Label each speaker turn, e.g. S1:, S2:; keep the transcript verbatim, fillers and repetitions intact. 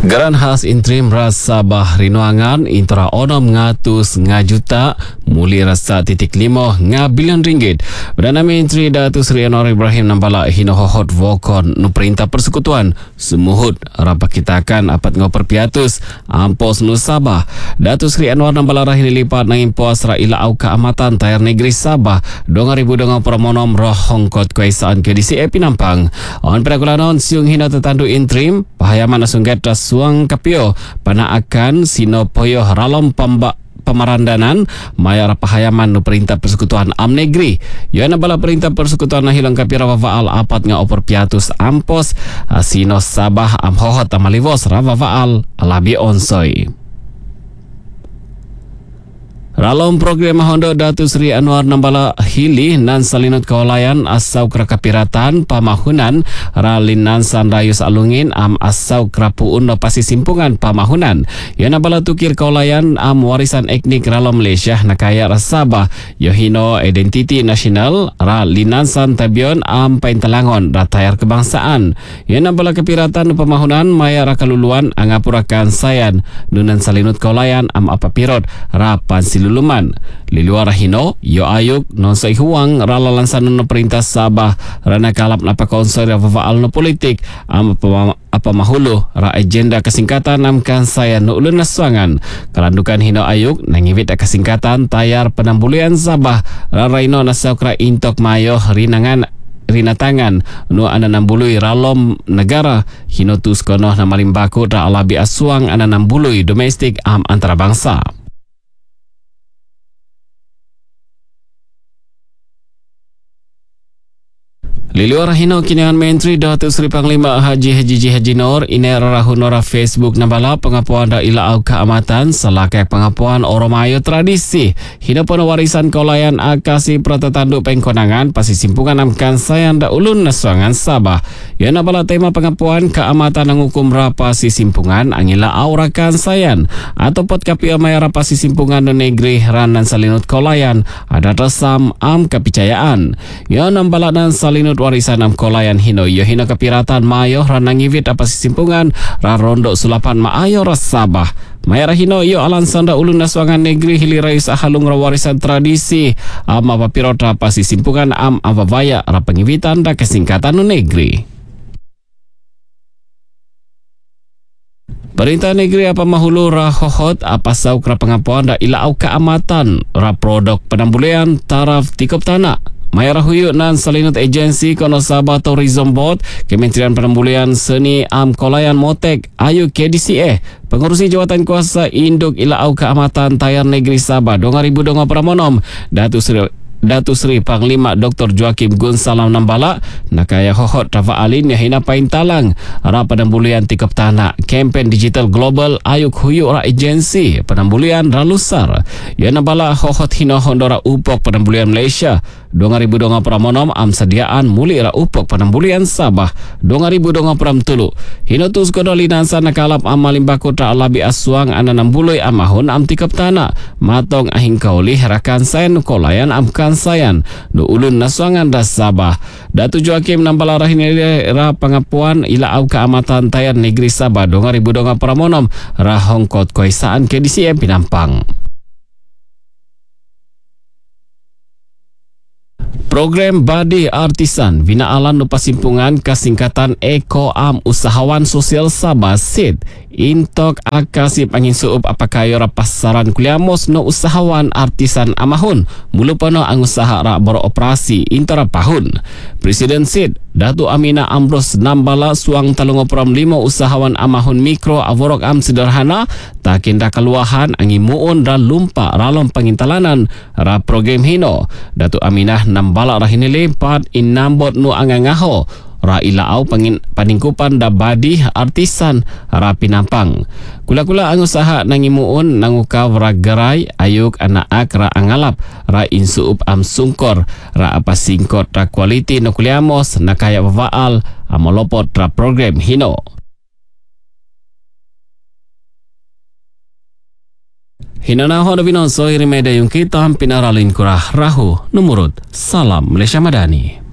S1: Geran khas interim ras Sabah rinuangan intera onom ngatus ngajuta muli rasa titik lima nga bilion ringgit. Perdana Menteri Datuk Seri Anwar Ibrahim nambala hino hohot vokon nu perintah persekutuan semuhut rapakitakan apat ngoper piatus ampos nu Sabah. Datuk Seri Anwar nambala rahini lipat nang impuas ra ila au keamatan tayar negeri Sabah dua ribu dua promonom roh hongkot kuasaan K D C A Pinampang. On peragulanon siung hino tertandu interim pahayaman asungget suang kapio pana akan sino poyo ralom pamba pemarandanan mayar pahayaman nu perintah persekutuan am negeri. Yana bala perintah persekutuan na hilang kapira vaal apat nga opor piatus ampos sino Sabah am hohot amalivos rava vaal alabi onsoi. Ralom program Hondo Datuk Seri Anwar nambala hili nan salinut kawalayan asau kerakapiratan pamahunan ralinan sandayus alungin am asau kerapuun no pasisimpungan pamahunan. Ia nambala tukir kawalayan am warisan etnik ralom Malaysia nakaya Sabah yohino identiti nasional ralinan san tabion am paintalangon ratayar kebangsaan. Ia nambala kepiratan pamahunan maya rakaluluan angapurakan sayan nunan salinut kawalayan am apapirot rapan luluman liluar hino yo ayuk non sai huang ralalan sanun perintah Sabah rana kalap napa konsol vaal no politik am apa mahulu ra agenda kesingkatan am kan saya no ulun naswangan kalandukan hino ayuk nangiwit kesingkatan tayar penambulian Sabah raraino nasakra intok mayo rinangan rinatangan nu ananambului ralom negara hino tus kono na malimbaku ra alabi aswang ananambului domestik am antarabangsa. Liluar hino kinian Menteri Datuk Seri Panglima Haji Haji Haji Nur ine rahunora Facebook nambala pengapuan da ila au keamatan selakai pengapuan oromayo tradisi hino pono warisan kolayan akasi pratatanduk pengkonangan pasisimpungan amkan sayan da ulun naswangan Sabah. Ya nambala tema pengapuan keamatan ang hukum rapa sisimpungan angila aurakan sayan atau pot kapi amaya rapa sisimpungan no negeri ranan salinut kolayan ada resam am kepercayaan. Ya nambala dan salinut warisan am kolayan hino yo hino kapiratan mayo ranangivit apa sisimpungan rarondo sulapan maayo ras Sabah mayara hino yo alan sanda ulun naswangan negeri hilirais ahalung warisan tradisi am apa pirot apa sisimpungan am avavaya rapangivitan da kesingkatan negeri. Perintah negeri apa mahulu rahohot apa sauk ra pengapuan da ila au keamatan ra produk penambulian taraf tikup tanah. Mayara huyu nan salinut agensi kono Sabah Tourism Board Kementerian Penambulian Seni Am Kolayan Motek Ayu K D C A Pengurusi Jawatan Kuasa Induk Ila Au Keamatan Tayar Negeri Sabah dua ribu dua Pramonom Datuk Seri Datuk Seri Panglima Doktor Joakim Gun Salam nambala nakaya hohot rafa alin ya hina pain talang ra penambulian tikap tanah kempen digital global ayuk huyu ra agensi penambulian ralusar ya nambala hohot hina hondora upok penambulian Malaysia dua ribu dua pramonom am sediaan muli ra upok penambulian Sabah dua ribu dua pram tulu hino tus kodolinan sana kalap am malimbaku ta alabi aswang ananambului amahun am tikap tanah matong ahing kauli rakan sayan kolayan am kan sayan do ulun naswangan das Sabah. Datuk Joakim nambala rahini ra pengapuan ila au keamatan tayar negeri Sabah dua ribu dua pramonom ra hongkot kuasaan K D C A Pinampang. Program Badi Artisan Binaan nu Pasimpungan Kasingkatan Eko Am Usahawan Sosial Sabah S I D Intok akasi pangin suup apakayo ra pasaran kuliamos no usahawan artisan amahun mulu pano ang usaha ra beroperasi intara pahun. Presiden S I D Datuk Aminah Amros nambala suang talungopram lima usahawan amahun mikro avorok am sederhana takinda kaluahan angi muun dan lumpa ralom pangintalanan ra program hino. Datuk Aminah nambala rahini lepat inambot nu angangaho ra ilaau pangin paningkupan da badi artisan ra Pinampang. Kula-kula ang usaha nangimuon nangukaw ra gerai ayuk anak ra angalap ra insuup am sungkor ra apa singkot ra quality no kuliamos nakaya vaal amolopot ra program hino. Hinanaho na binonso hirimeda yung kita pinaralin kurah rahu numurut salam Malaysia Madani.